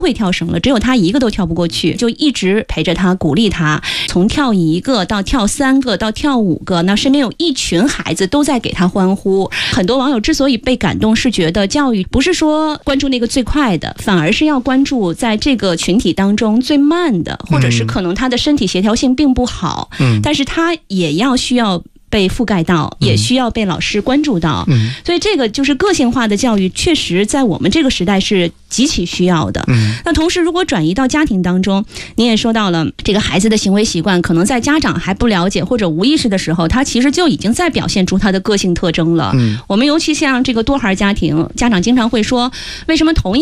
会跳绳了，只有他一个都跳不过去，就一直陪着他，鼓励他，从跳1个到跳3个到跳5个，那身边有一群孩子都在给他欢呼。很多网友之所以被感动，是觉得教育不是说关注那个最快的，反而是要关注在这个群体当中最慢的，或者是可能他的身体协调性并不好，但是他也需要被覆盖到，也需要被老师关注到，所以这个就是个性化的教育，确实在我们这个时代是极其需要的。那同时如果转移到家庭当中，您也说到了这个孩子的行为习惯，可能在家长还不了解或者无意识的时候，他其实就已经在表现出他的个性特征了。我们尤其像这个多孩家庭，家长经常会说，为什么同样